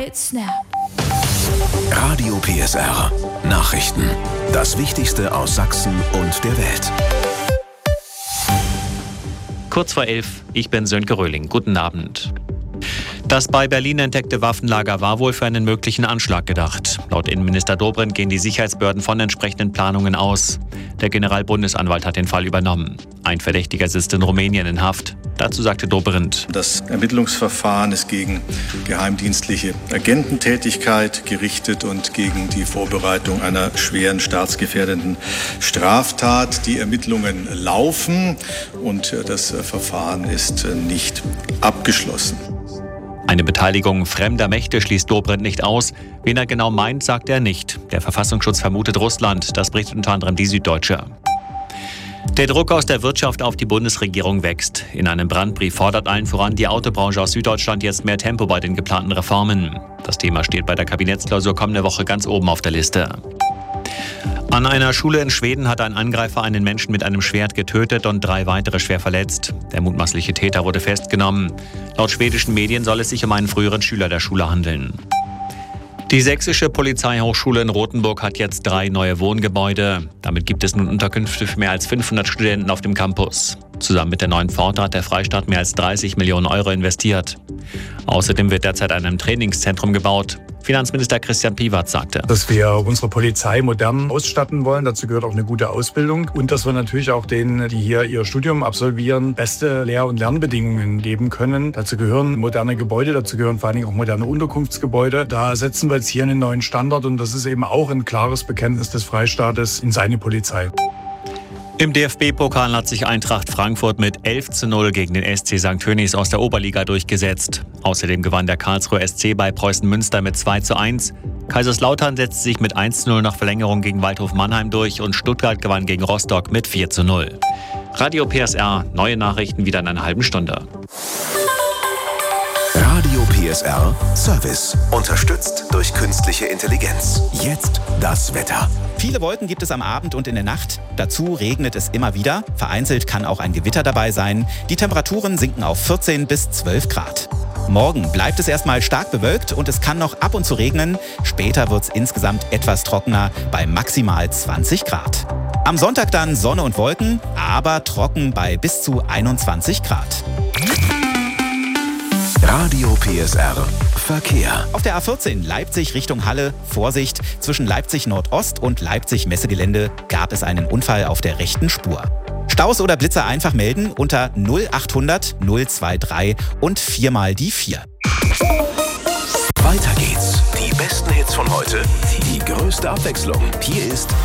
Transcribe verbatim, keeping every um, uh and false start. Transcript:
Snap. Radio P S R. Nachrichten. Das Wichtigste aus Sachsen und der Welt. Kurz vor elf, ich bin Sönke Röhling. Guten Abend. Das bei Berlin entdeckte Waffenlager war wohl für einen möglichen Anschlag gedacht. Laut Innenminister Dobrindt gehen die Sicherheitsbehörden von entsprechenden Planungen aus. Der Generalbundesanwalt hat den Fall übernommen. Ein Verdächtiger sitzt in Rumänien in Haft. Dazu sagte Dobrindt: Das Ermittlungsverfahren ist gegen geheimdienstliche Agententätigkeit gerichtet und gegen die Vorbereitung einer schweren staatsgefährdenden Straftat. Die Ermittlungen laufen und das Verfahren ist nicht abgeschlossen. Eine Beteiligung fremder Mächte schließt Dobrindt nicht aus. Wen er genau meint, sagt er nicht. Der Verfassungsschutz vermutet Russland. Das berichtet unter anderem die Süddeutsche. Der Druck aus der Wirtschaft auf die Bundesregierung wächst. In einem Brandbrief fordert allen voran die Autobranche aus Süddeutschland jetzt mehr Tempo bei den geplanten Reformen. Das Thema steht bei der Kabinettsklausur kommende Woche ganz oben auf der Liste. An einer Schule in Schweden hat ein Angreifer einen Menschen mit einem Schwert getötet und drei weitere schwer verletzt. Der mutmaßliche Täter wurde festgenommen. Laut schwedischen Medien soll es sich um einen früheren Schüler der Schule handeln. Die Sächsische Polizeihochschule in Rothenburg hat jetzt drei neue Wohngebäude. Damit gibt es nun Unterkünfte für mehr als fünfhundert Studenten auf dem Campus. Zusammen mit der neuen Pforte hat der Freistaat mehr als dreißig Millionen Euro investiert. Außerdem wird derzeit an einem Trainingszentrum gebaut. Finanzminister Christian Piwatz sagte, dass wir unsere Polizei modern ausstatten wollen. Dazu gehört auch eine gute Ausbildung. Und dass wir natürlich auch denen, die hier ihr Studium absolvieren, beste Lehr- und Lernbedingungen geben können. Dazu gehören moderne Gebäude, dazu gehören vor allen Dingen auch moderne Unterkunftsgebäude. Da setzen wir jetzt hier einen neuen Standard und das ist eben auch ein klares Bekenntnis des Freistaates in seine Polizei. Im D F B-Pokal hat sich Eintracht Frankfurt mit elf zu null gegen den S C Sankt Tönnies aus der Oberliga durchgesetzt. Außerdem gewann der Karlsruher S C bei Preußen Münster mit zwei zu eins. Kaiserslautern setzte sich mit eins zu null nach Verlängerung gegen Waldhof Mannheim durch und Stuttgart gewann gegen Rostock mit vier zu null. Radio P S R, neue Nachrichten wieder in einer halben Stunde. Radio P S R Service. Unterstützt durch künstliche Intelligenz. Jetzt das Wetter. Viele Wolken gibt es am Abend und in der Nacht. Dazu regnet es immer wieder. Vereinzelt kann auch ein Gewitter dabei sein. Die Temperaturen sinken auf vierzehn bis zwölf Grad. Morgen bleibt es erstmal stark bewölkt und es kann noch ab und zu regnen. Später wird es insgesamt etwas trockener bei maximal zwanzig Grad. Am Sonntag dann Sonne und Wolken, aber trocken bei bis zu einundzwanzig Grad. Radio P S R Verkehr. Auf der A vierzehn Leipzig Richtung Halle, Vorsicht, zwischen Leipzig Nordost und Leipzig Messegelände gab es einen Unfall auf der rechten Spur. Staus oder Blitzer einfach melden unter null achthundert null drei drei und viermal die vier. Weiter geht's. Die besten Hits von heute, die größte Abwechslung. Hier ist